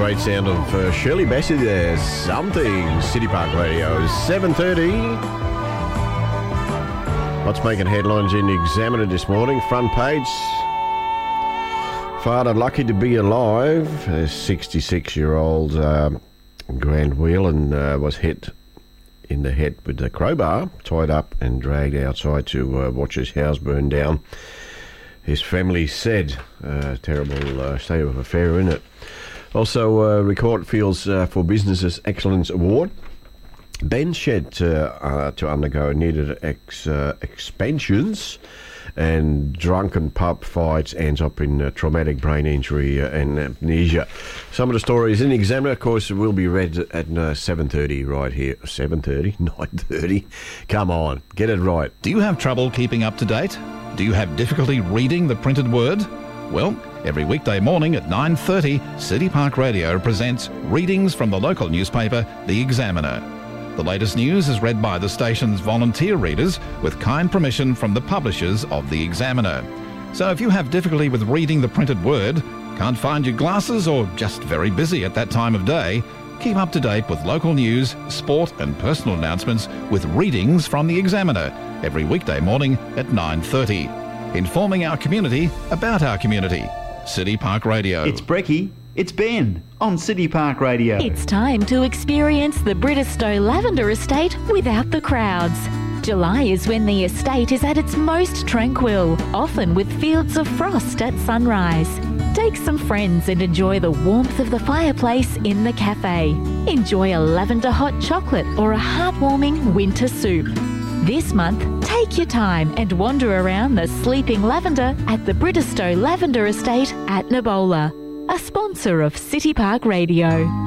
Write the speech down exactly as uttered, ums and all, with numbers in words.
great sound of uh, Shirley Bassey there. Something. City Park Radio, seven thirty. What's making headlines in the Examiner this morning? Front page. Father lucky to be alive. A sixty-six-year-old um, Grant Whelan uh, was hit in the head with a crowbar, tied up and dragged outside to uh, watch his house burn down. His family said, uh, terrible uh, state of affair, isn't it? Also, uh, Record Fields uh, for Businesses Excellence Award. Ben shed uh, uh, to undergo needed ex, uh, expansions, and drunken pub fights ends up in uh, traumatic brain injury uh, and amnesia. Some of the stories in the Examiner, of course, will be read at uh, seven thirty right here. seven thirty? nine thirty? Come on, get it right. Do you have trouble keeping up to date? Do you have difficulty reading the printed word? Well, every weekday morning at nine thirty, City Park Radio presents readings from the local newspaper, The Examiner. The latest news is read by the station's volunteer readers with kind permission from the publishers of The Examiner. So if you have difficulty with reading the printed word, can't find your glasses, or just very busy at that time of day, keep up to date with local news, sport and personal announcements with readings from The Examiner every weekday morning at nine thirty. Informing our community about our community. City Park Radio. It's Brecky. It's Ben on City Park Radio. It's time to experience the Bridestow Lavender Estate without the crowds. July is when the estate is at its most tranquil, often with fields of frost at sunrise. Take some friends and enjoy the warmth of the fireplace in the cafe. Enjoy a lavender hot chocolate or a heartwarming winter soup. This month, take your time and wander around the sleeping lavender at the Bridestow Lavender Estate at Nabola, a sponsor of City Park Radio.